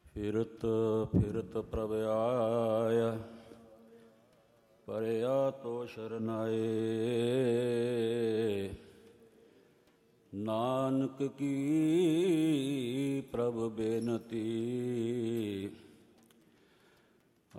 ਫਿਰਤ ਫਿਰਤ ਪ੍ਰਭ ਆਇਆ, ਪਰਿਆ ਤੋ ਸ਼ਰਨਾਏ। ਨਾਨਕ ਕੀ ਪ੍ਰਭ ਬੇਨਤੀ,